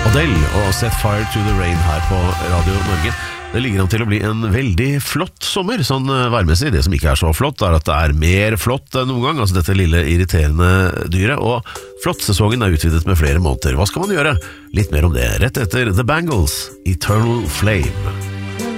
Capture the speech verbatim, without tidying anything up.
Adele og Set Fire to the Rain her på Radio Norge. Det ligger an til å bli en veldig flott sommer, sånn værmessig. Det som ikke er så flott er at det er mer flott enn noen gang, altså dette lille irriterende dyret, og flottsesongen er utvidet med flere måneder. Hva skal man gjøre? Litt mer om det rett etter The Bangles, Eternal Flame.